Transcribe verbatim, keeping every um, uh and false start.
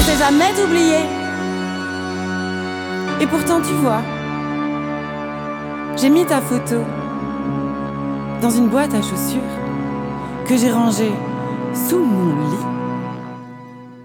pensais jamais t'oublier. Et pourtant tu vois, j'ai mis ta photo dans une boîte à chaussures que j'ai rangée sous mon lit.